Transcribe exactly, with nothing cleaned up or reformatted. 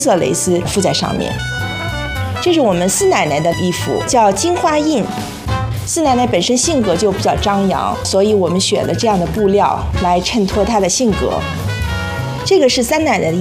色蕾丝附在上面。这是我们四奶奶的衣服，叫金花印。四奶奶本身性格就比较张扬，所以我们选了这样的布料来衬托她的性格。这个是三奶奶的